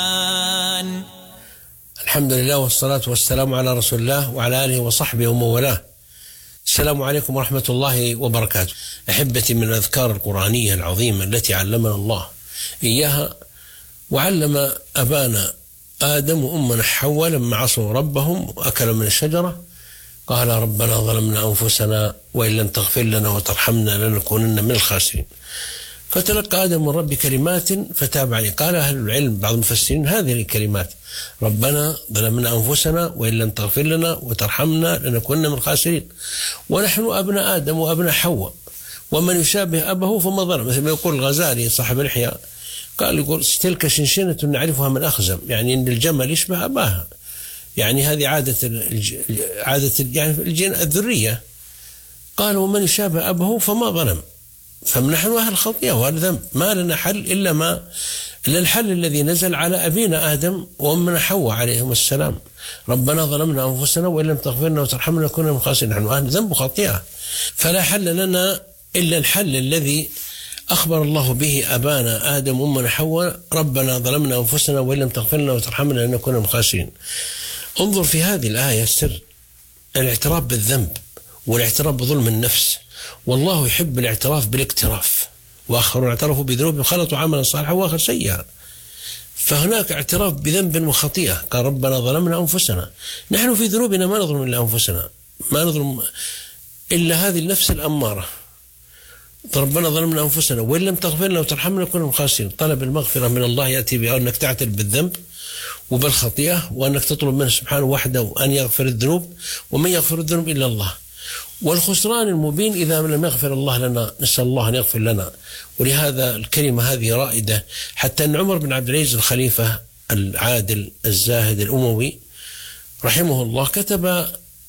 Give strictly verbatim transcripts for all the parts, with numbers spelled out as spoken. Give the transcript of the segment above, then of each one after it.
الحمد لله والصلاة والسلام على رسول الله وعلى آله وصحبه ومن والاه. السلام عليكم ورحمة الله وبركاته. أحبتي، من الأذكار القرآنية العظيمة التي علمنا الله إياها وعلم أبانا آدم وأمنا حواء لما عصوا ربهم وأكلوا من الشجرة قال ربنا ظلمنا أنفسنا وإن لم تغفر لنا وترحمنا لنكونن من الخاسرين. فتلقى آدم من رب كلمات فتاب عليه. قال أهل العلم بعض المفسرين هذه الكلمات ربنا ظلمنا أنفسنا وإن لم تغفر لنا وترحمنا لنكونن من الخاسرين. ونحن أبناء آدم وأبناء حواء ومن يشابه أبه فما ظلم. مثل ما يقول الغزالي صاحب الإحياء قال يقول تلك شنشنة نعرفها من أخزم، يعني أن الجمل يشبه أباها، يعني هذه عادة الج... عادة يعني الجن الذرية. قال ومن يشابه أبه فما ظلم. فنحن أهل الخطيئة وهذا ذنب، ما لنا حل إلا ما إلا الحل الذي نزل على أبينا آدم وأمنا حواء عليهم السلام. ربنا ظلمنا أنفسنا وإن لم تغفر لنا وترحمنا لنكونن من الخاسرين. نحن أهل ذنب وخطيئة، فلا حل لنا إلا الحل الذي أخبر الله به أبانا آدم وأمنا حواء ربنا ظلمنا أنفسنا وإن لم تغفر لنا وترحمنا لنكونن من الخاسرين. انظر في هذه الآية السر الاعتراف بالذنب والاعتراف بظلم النفس، والله يحب الاعتراف بالاقتراف. وآخرون اعترفوا بذنوبهم خلطوا عملا صالحا وآخر سيئا. فهناك اعتراف بذنب وخطيئة. قال ربنا ظلمنا أنفسنا. نحن في ذنوبنا ما نظلم إلا أنفسنا، ما نظلم إلا هذه النفس الأمارة. ربنا ظلمنا أنفسنا وإن لم تغفر لنا وترحمنا نكون من الخاسرين. طلب المغفرة من الله يأتي بأنك تعترف بالذنب وبالخطيئة وأنك تطلب منه سبحانه وحده أن يغفر الذنوب، ومن يغفر الذنوب إلا الله. والخسران المبين إذا لم يغفر الله لنا، نسأل الله أن يغفر لنا. ولهذا الكلمة هذه رائدة، حتى أن عمر بن عبد العزيز الخليفة العادل الزاهد الأموي رحمه الله كتب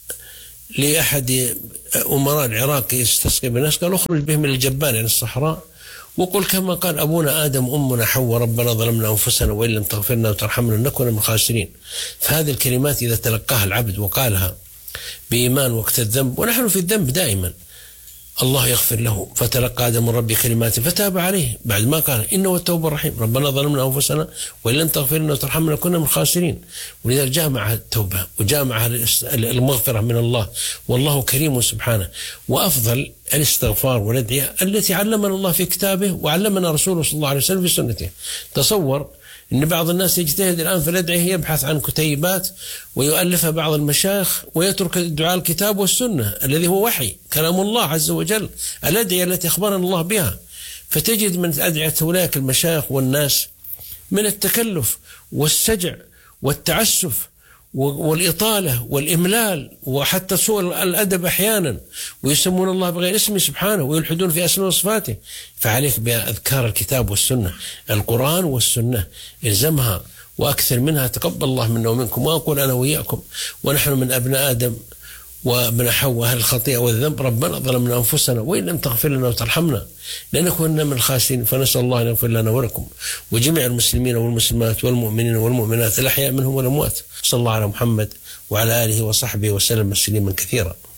لأحد أمراء العراق يستسقي بالناس قال اخرج بهم من الجبال يعني الصحراء وقل كما قال أبونا آدم أمنا حواء ربنا ظلمنا أنفسنا وإن لم تغفر لنا وترحمنا لنكون من الخاسرين. فهذه الكلمات إذا تلقاها العبد وقالها بإيمان وقت الذنب، ونحن في الذنب دائما، الله يغفر له. فتلقى آدم من ربه كلمات فتاب عليه بعد ما قال إنه التوب الرحيم ربنا ظلمنا أنفسنا وإن لم تغفر لنا وترحمنا كنا من الخاسرين. ولذلك جاء معها التوبة وجاء معها المغفرة من الله، والله كريم سبحانه. وأفضل الاستغفار والأدعية التي علمنا الله في كتابه وعلمنا رسوله صلى الله عليه وسلم في سنته. تصور إن بعض الناس يجتهد الآن في الأدعية، يبحث عن كتيبات ويؤلفها بعض المشايخ ويترك دعاء الكتاب والسنة الذي هو وحي كلام الله عز وجل، الأدعية التي أخبرنا الله بها. فتجد من أدعية أولئك المشايخ والناس من التكلف والسجع والتعسف والإطالة والإملال وحتى سوء الأدب أحيانا، ويسمون الله بغير اسمه سبحانه ويلحدون في أسماء وصفاته. فعليك بأذكار الكتاب والسنة، القرآن والسنة إلزمها وأكثر منها. تقبل الله منا ومنكم. وأقول أنا وإياكم ونحن من أبناء آدم وابن حواء أهل الخطيئة والذنب ربنا ظلمنا أنفسنا وإن لم تغفر لنا وترحمنا لنكونن من الخاسرين. فنسأل الله أن يغفر لنا ولكم وجميع المسلمين والمسلمات والمؤمنين والمؤمنات الأحياء منهم والأموات. صلى الله على محمد وعلى آله وصحبه وسلم تسليما كثيرا.